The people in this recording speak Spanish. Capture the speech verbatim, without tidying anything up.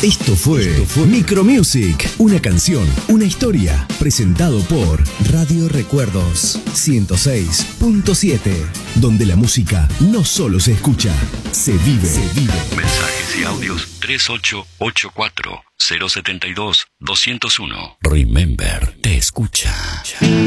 Esto fue, Esto fue Micromusic, una canción, una historia, presentado por Radio Recuerdos ciento seis punto siete, donde la música no solo se escucha, se vive. Se vive. Mensajes y audios tres ocho ocho cuatro cero siete dos dos cero uno. Remember, te escucha.